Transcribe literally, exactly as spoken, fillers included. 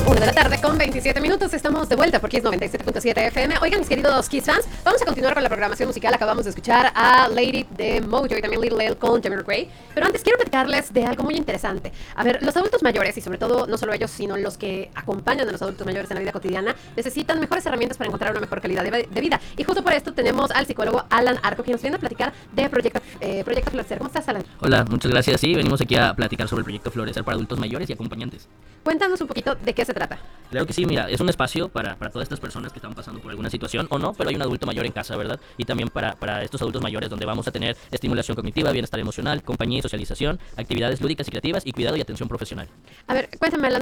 Una de la tarde con veintisiete minutos, estamos de vuelta por Kiss noventa y siete punto siete F M. Oigan, mis queridos Kiss fans, vamos a continuar con la programación musical. Acabamos de escuchar a Lady de Mojo y también Little L con Jamiroquai. Pero antes quiero platicarles de algo muy interesante. A ver, los adultos mayores, y sobre todo no solo ellos, sino los que acompañan a los adultos mayores en la vida cotidiana, necesitan mejores herramientas para encontrar una mejor calidad de, de vida. Y justo por esto tenemos al psicólogo Alan Arco, quien nos viene a platicar de Proyecto, eh, Proyecto Florecer. ¿Cómo estás, Alan? Hola, muchas gracias. Sí, venimos aquí a platicar sobre el Proyecto Florecer para adultos mayores y acompañantes. Cuéntanos un poquito de qué se trata. Claro que sí, mira, es un espacio para, para todas estas personas que están pasando por alguna situación o no, pero hay un adulto mayor en casa, ¿verdad? Y también para, para estos adultos mayores donde vamos a tener estimulación cognitiva, bienestar emocional, compañía y socialización, actividades lúdicas y creativas y cuidado y atención profesional. A ver, cuéntame, Alan,